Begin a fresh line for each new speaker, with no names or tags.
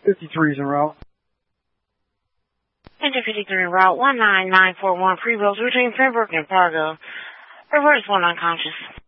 53 is en route.
Engine 53 en route 19941 pre-wheels between Pembroke and Fargo. Report is one unconscious.